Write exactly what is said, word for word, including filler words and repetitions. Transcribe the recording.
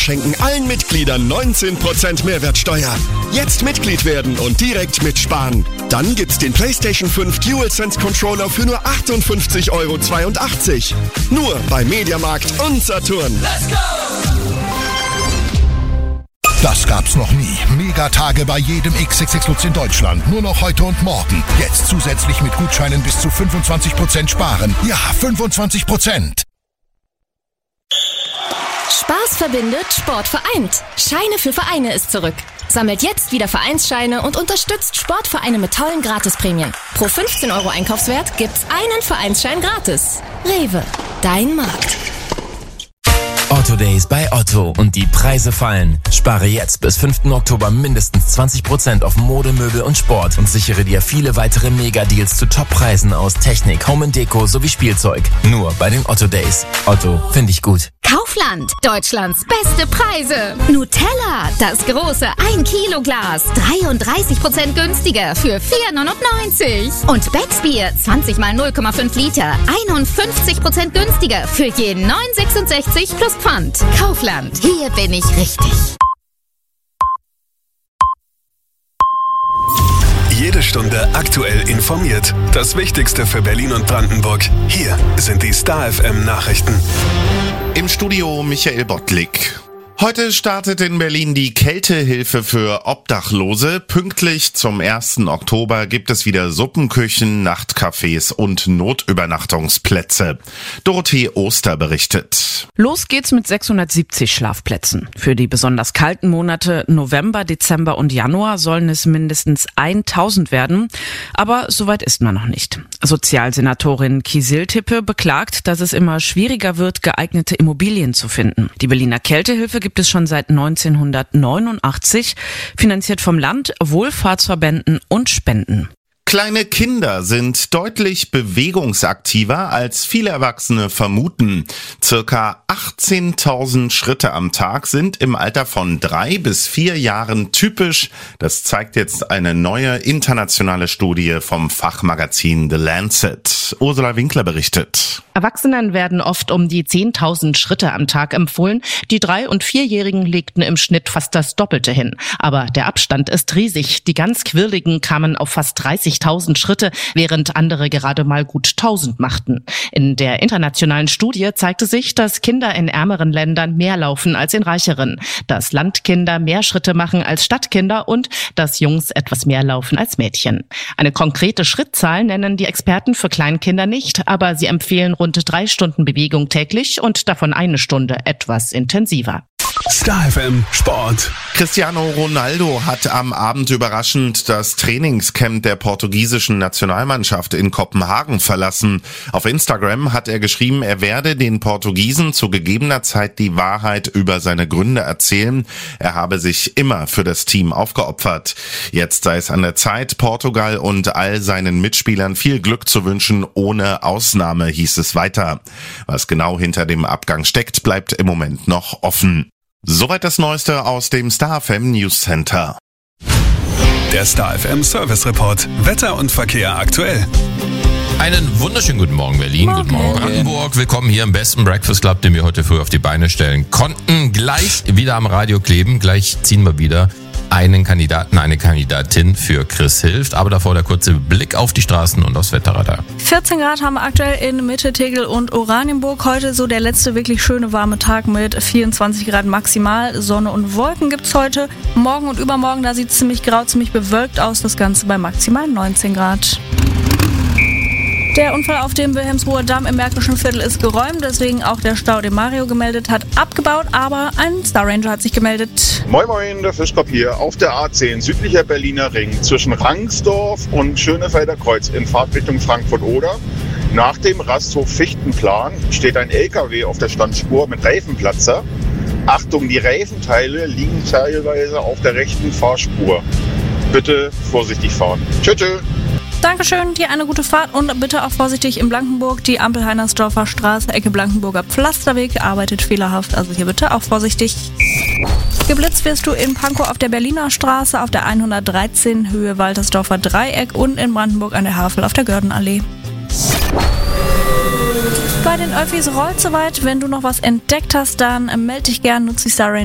schenken allen Mitgliedern neunzehn Prozent Mehrwertsteuer. Jetzt Mitglied werden und direkt mitsparen. Dann gibt's den PlayStation fünf DualSense Controller für nur achtundfünfzig Euro zweiundachtzig. Nur bei Mediamarkt und Saturn. Let's go! Das gab's noch nie. Megatage bei jedem X X X Lutz in Deutschland. Nur noch heute und morgen. Jetzt zusätzlich mit Gutscheinen bis zu fünfundzwanzig Prozent sparen. Ja, fünfundzwanzig Prozent. Spaß verbindet, Sport vereint. Scheine für Vereine ist zurück. Sammelt jetzt wieder Vereinsscheine und unterstützt Sportvereine mit tollen Gratisprämien. Pro fünfzehn Euro Einkaufswert gibt's einen Vereinsschein gratis. Rewe, dein Markt. Otto Days bei Otto und die Preise fallen. Spare jetzt bis fünften Oktober mindestens zwanzig Prozent auf Mode, Möbel und Sport und sichere dir viele weitere Mega-Deals zu Top-Preisen aus Technik, Home and Deko sowie Spielzeug. Nur bei den Otto Days. Otto, finde ich gut. Kaufland, Deutschlands beste Preise. Nutella, das große ein Kilo Glas, dreiunddreißig Prozent günstiger für vier neunundneunzig. Und Becks Bier, zwanzig mal null Komma fünf Liter, einundfünfzig Prozent günstiger für je neun sechsundsechzig plus Pfand. Kaufland, hier bin ich richtig. Jede Stunde aktuell informiert. Das Wichtigste für Berlin und Brandenburg. Hier sind die Star F M Nachrichten. Im Studio Michael Bottlik. Heute startet in Berlin die Kältehilfe für Obdachlose. Pünktlich zum ersten Oktober gibt es wieder Suppenküchen, Nachtcafés und Notübernachtungsplätze. Dorothee Oster berichtet. Los geht's mit sechshundertsiebzig Schlafplätzen. Für die besonders kalten Monate November, Dezember und Januar sollen es mindestens tausend werden. Aber soweit ist man noch nicht. Sozialsenatorin Kiesil-Tippe beklagt, dass es immer schwieriger wird, geeignete Immobilien zu finden. Die Berliner Kältehilfe gibt es schon seit neunzehnhundertneunundachtzig, finanziert vom Land, Wohlfahrtsverbänden und Spenden. Kleine Kinder sind deutlich bewegungsaktiver, als viele Erwachsene vermuten. Circa achtzehntausend Schritte am Tag sind im Alter von drei bis vier Jahren typisch. Das zeigt jetzt eine neue internationale Studie vom Fachmagazin The Lancet. Ursula Winkler berichtet. Erwachsenen werden oft um die zehntausend Schritte am Tag empfohlen. Die Drei- und Vierjährigen legten im Schnitt fast das Doppelte hin. Aber der Abstand ist riesig. Die ganz Quirligen kamen auf fast dreißigtausend Schritte, während andere gerade mal gut tausend machten. In der internationalen Studie zeigte sich, dass Kinder in ärmeren Ländern mehr laufen als in reicheren, dass Landkinder mehr Schritte machen als Stadtkinder und dass Jungs etwas mehr laufen als Mädchen. Eine konkrete Schrittzahl nennen die Experten für Kleinkinder nicht, aber sie empfehlen rund drei Stunden Bewegung täglich und davon eine Stunde etwas intensiver. Star F M Sport. Cristiano Ronaldo hat am Abend überraschend das Trainingscamp der portugiesischen Nationalmannschaft in Kopenhagen verlassen. Auf Instagram hat er geschrieben, er werde den Portugiesen zu gegebener Zeit die Wahrheit über seine Gründe erzählen. Er habe sich immer für das Team aufgeopfert. Jetzt sei es an der Zeit, Portugal und all seinen Mitspielern viel Glück zu wünschen, ohne Ausnahme, hieß es weiter. Was genau hinter dem Abgang steckt, bleibt im Moment noch offen. Soweit das Neueste aus dem Star F M News Center. Der Star F M Service Report. Wetter und Verkehr aktuell. Einen wunderschönen guten Morgen Berlin, Morgen. Guten Morgen Brandenburg. Willkommen hier im besten Breakfast Club, den wir heute früh auf die Beine stellen konnten. Gleich wieder am Radio kleben, gleich ziehen wir wieder einen Kandidaten, eine Kandidatin für Chris Hilft. Aber davor der kurze Blick auf die Straßen und aufs Wetterradar. vierzehn Grad haben wir aktuell in Mitte, Tegel und Oranienburg. Heute so der letzte wirklich schöne warme Tag mit vierundzwanzig Grad maximal. Sonne und Wolken gibt's heute. Morgen und übermorgen, da sieht es ziemlich grau, ziemlich bewölkt aus. Das Ganze bei maximal neunzehn Grad. Der Unfall auf dem Wilhelmsruher Damm im Märkischen Viertel ist geräumt, deswegen auch der Stau, den Mario gemeldet hat, abgebaut, aber ein Star Ranger hat sich gemeldet. Moin Moin, der Fischkopf hier auf der A zehn, südlicher Berliner Ring, zwischen Rangsdorf und Schönefelder Kreuz in Fahrtrichtung Frankfurt-Oder. Nach dem Rasthof Fichtenplan steht ein L K W auf der Standspur mit Reifenplatzer. Achtung, die Reifenteile liegen teilweise auf der rechten Fahrspur. Bitte vorsichtig fahren. Tschö, tschö. Dankeschön, dir eine gute Fahrt und bitte auch vorsichtig in Blankenburg. Die Ampel Heinersdorfer Straße, Ecke Blankenburger Pflasterweg, arbeitet fehlerhaft, also hier bitte auch vorsichtig. Geblitzt wirst du in Pankow auf der Berliner Straße, auf der hundertdreizehn Höhe Waltersdorfer Dreieck und in Brandenburg an der Havel auf der Gördenallee. Bei den Öffis rollt soweit. Wenn du noch was entdeckt hast, dann melde dich gern, nutze die Star Ranger.